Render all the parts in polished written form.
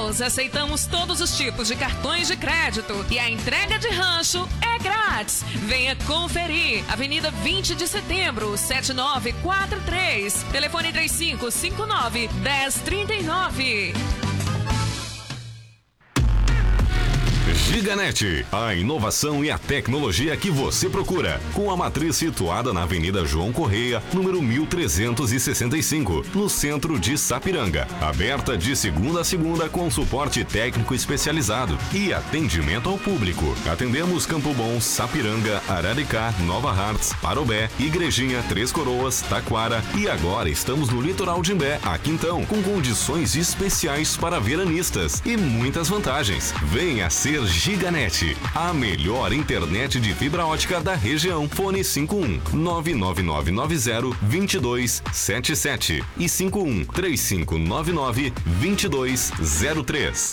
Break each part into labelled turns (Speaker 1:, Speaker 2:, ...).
Speaker 1: Campos, aceitamos todos os tipos de cartões de crédito e a entrega de rancho é grátis. Venha conferir. Avenida 20 de Setembro, 7943. Telefone 3559-1039.
Speaker 2: Giganet, a inovação e a tecnologia que você procura, com a matriz situada na Avenida João Correia, número 1365, no centro de Sapiranga, aberta de segunda a segunda com suporte técnico especializado e atendimento ao público. Atendemos Campo Bom, Sapiranga, Araricá, Nova Hartz, Parobé, Igrejinha, Três Coroas, Taquara e agora estamos no litoral de Imbé, aqui então, com condições especiais para veranistas e muitas vantagens. Venha ser Giganet, a melhor internet de fibra ótica da região. Fone 51 99990-2277 e 51 3599-2203.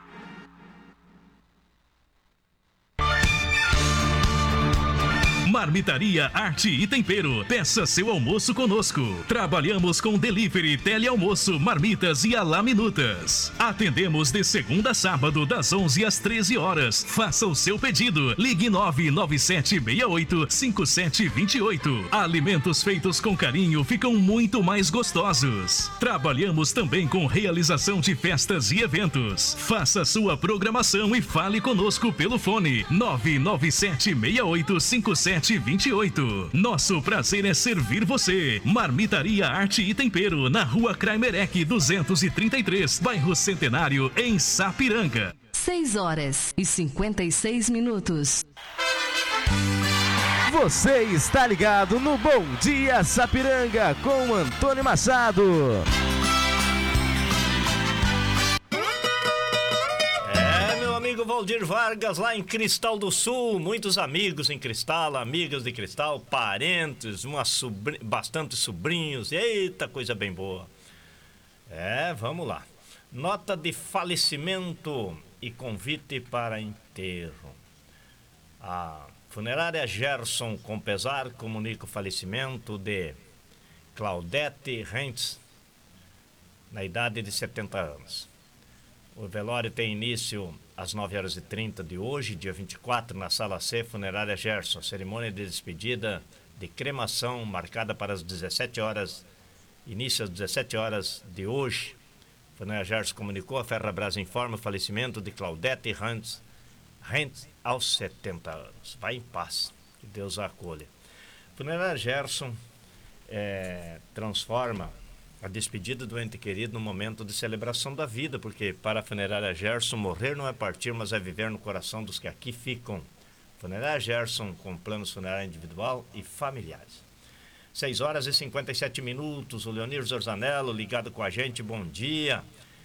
Speaker 3: Marmitaria Arte e Tempero. Peça seu almoço conosco. Trabalhamos com delivery, telealmoço, marmitas e alaminutas. Atendemos de segunda a sábado, das 11 às 13 horas. Faça o seu pedido. Ligue 99768-5728. Alimentos feitos com carinho ficam muito mais gostosos. Trabalhamos também com realização de festas e eventos. Faça sua programação e fale conosco pelo fone 99768-5728. Nosso prazer é servir você. Marmitaria Arte e Tempero, na Rua Kraimerek 233, bairro Centenário, em Sapiranga.
Speaker 4: 6h56.
Speaker 5: Você está ligado no Bom Dia Sapiranga com Antônio Machado.
Speaker 6: Amigo Valdir Vargas, lá em Cristal do Sul, muitos amigos em Cristal, amigas de Cristal, parentes, bastante sobrinhos, eita, coisa bem boa. Vamos lá. Nota de falecimento e convite para enterro. A funerária Gerson, com pesar, comunica o falecimento de Claudete Rentz, na idade de 70 anos. O velório tem início às 9h30 de hoje, dia 24, na Sala C, Funerária Gerson. Cerimônia de despedida de cremação marcada para as 17 horas, início às 17 horas de hoje. Funerária Gerson comunicou, a Ferrabras informa o falecimento de Claudete Rentz aos 70 anos. Vai em paz, que Deus a acolha. Funerária Gerson transforma a despedida do ente querido no momento de celebração da vida, porque para a Funerária Gerson, morrer não é partir, mas é viver no coração dos que aqui ficam. Funerária Gerson, com planos funerários individual e familiares. 6h57, o Leonir Zorzanello ligado com a gente, bom dia.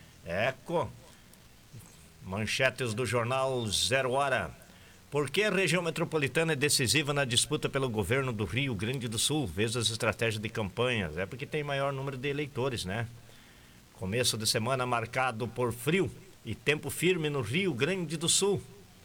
Speaker 6: Manchetes do jornal 0 Hora. Por que a região metropolitana é decisiva na disputa pelo governo do Rio Grande do Sul? Veja as estratégias de campanhas. É porque tem maior número de eleitores, né? Começo de semana marcado por frio e tempo firme no Rio Grande do Sul.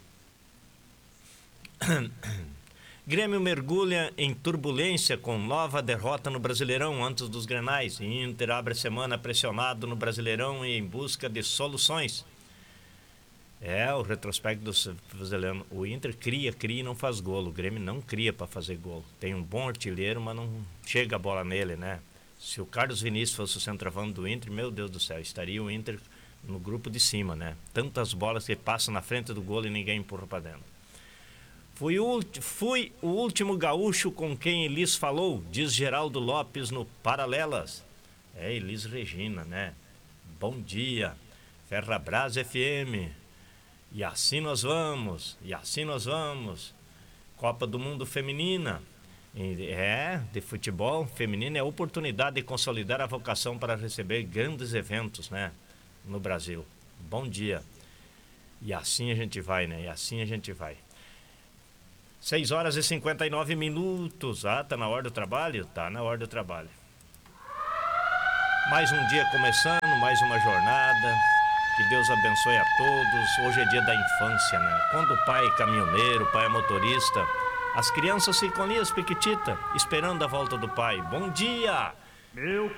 Speaker 6: Grêmio mergulha em turbulência com nova derrota no Brasileirão antes dos Grenais. Inter abre a semana pressionado no Brasileirão e em busca de soluções. O retrospecto do brasileiro. O Inter cria e não faz golo. O Grêmio não cria para fazer golo. Tem um bom artilheiro, mas não chega a bola nele, né? Se o Carlos Vinícius fosse o centroavante do Inter, meu Deus do céu, estaria o Inter no grupo de cima, né? Tantas bolas que passam na frente do golo e ninguém empurra para dentro. Fui o último gaúcho com quem Elis falou, diz Geraldo Lopes no Paralelas. Elis Regina, né? Bom dia, Ferrabras FM. E assim nós vamos. Copa do Mundo Feminina. De futebol feminino é a oportunidade de consolidar a vocação para receber grandes eventos, né? No Brasil. Bom dia. E assim a gente vai, né? 6h59. Tá na hora do trabalho? Tá na hora do trabalho. Mais um dia começando, mais uma jornada. Que Deus abençoe a todos. Hoje é dia da infância, né? Quando o pai é caminhoneiro, o pai é motorista, as crianças ficam ali, as piquititas, esperando a volta do pai. Bom dia!